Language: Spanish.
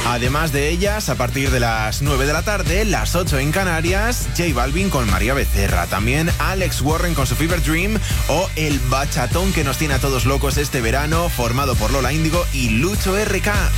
Además de ellas, a partir de las 9 de la tarde, las 8 en Canarias, J Balvin con María Becerra, también Alex Warren con su Fever Dream o el bachatón que nos tiene a todos locos este verano, formado por Lola Índigo y Lucho RK.